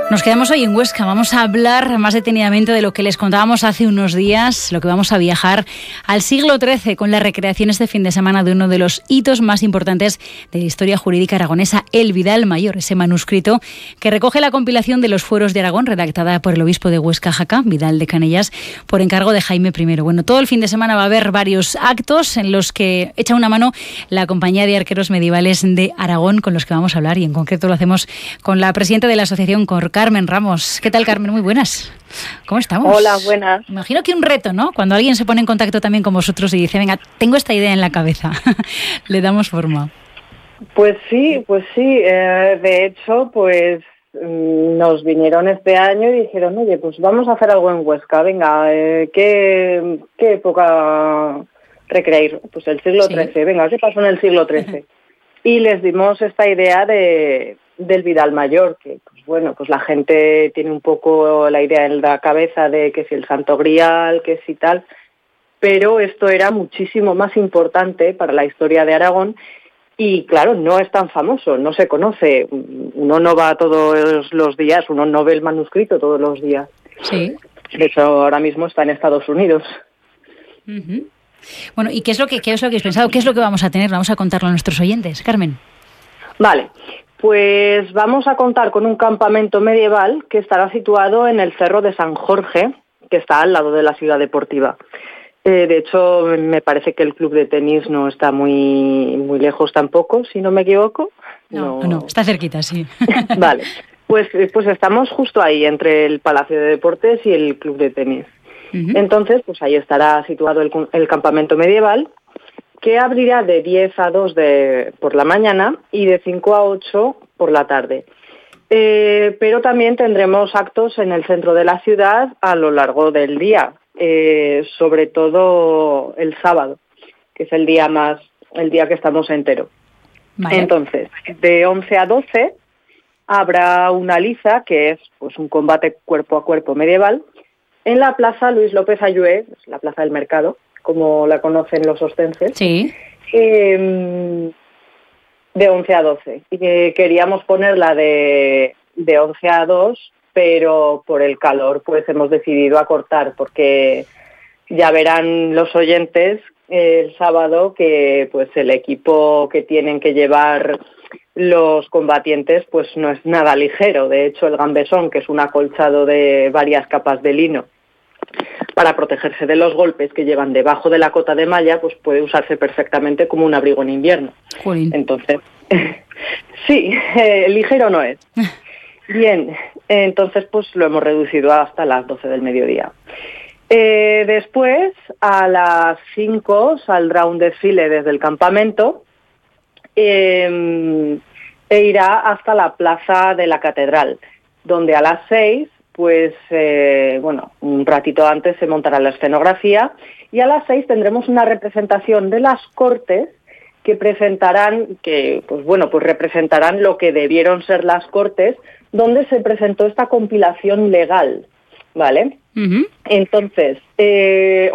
Nos quedamos hoy en Huesca. Vamos a hablar más detenidamente de lo que les contábamos hace unos días, lo que vamos a viajar al siglo XIII con la recreación este fin de semana de uno de los hitos más importantes de la historia jurídica aragonesa, el Vidal Mayor, ese manuscrito que recoge la compilación de los fueros de Aragón, redactada por el obispo de Huesca, Jaca, Vidal de Canellas, por encargo de Jaime I. Bueno, todo el fin de semana va a haber varios actos en los que echa una mano la Compañía de Arqueros Medievales de Aragón, con los que vamos a hablar, y en concreto lo hacemos con la presidenta de la asociación, Carmen Ramos. ¿Qué tal, Carmen? Muy buenas. ¿Cómo estamos? Hola, buenas. Imagino que un reto, ¿no? Cuando alguien se pone en contacto también con vosotros y dice, venga, tengo esta idea en la cabeza, le damos forma. Pues sí. De hecho, pues nos vinieron este año y dijeron, oye, pues vamos a hacer algo en Huesca. Venga, ¿qué época recreáis? Pues el siglo XIII. Venga, ¿qué pasó en el siglo XIII? Y les dimos esta idea del Vidal Mayor, que pues bueno, pues la gente tiene un poco la idea en la cabeza de que si el Santo Grial, que si tal, pero esto era muchísimo más importante para la historia de Aragón y claro, no es tan famoso, no se conoce, uno no va todos los días, uno no ve el manuscrito todos los días. Sí. De hecho, ahora mismo está en Estados Unidos. Uh-huh. Bueno, ¿y qué es lo que habéis pensado? ¿Qué es lo que vamos a tener? Vamos a contarlo a nuestros oyentes. Carmen. Vale, pues vamos a contar con un campamento medieval que estará situado en el Cerro de San Jorge, que está al lado de la ciudad deportiva. De hecho, me parece que el club de tenis no está muy lejos tampoco, si no me equivoco. No, está cerquita, sí. Vale, pues estamos justo ahí, entre el Palacio de Deportes y el club de tenis. Uh-huh. Entonces, pues ahí estará situado el campamento medieval, que abrirá de 10 a 2 por la mañana y de 5 a 8 por la tarde. Pero también tendremos actos en el centro de la ciudad a lo largo del día, sobre todo el sábado, que es el día que estamos entero. Vale. Entonces, de 11 a 12 habrá una liza, que es pues un combate cuerpo a cuerpo medieval, en la plaza Luis López Ayué, la plaza del mercado, como la conocen los ostenses, sí. De 11 a 12. Y queríamos ponerla de 11 a 2, pero por el calor pues hemos decidido acortar, porque ya verán los oyentes el sábado que pues el equipo que tienen que llevar los combatientes pues no es nada ligero. De hecho, el gambesón, que es un acolchado de varias capas de lino, para protegerse de los golpes que llevan debajo de la cota de malla, pues puede usarse perfectamente como un abrigo en invierno. Jolín. Entonces, sí, ligero no es. Bien, entonces pues lo hemos reducido hasta las 12 del mediodía. Después, a las 5 saldrá un desfile desde el campamento e irá hasta la plaza de la catedral, donde a las 6 pues un ratito antes se montará la escenografía y a las 6 tendremos una representación de las Cortes que representarán lo que debieron ser las Cortes, donde se presentó esta compilación legal, ¿vale? Uh-huh. Entonces,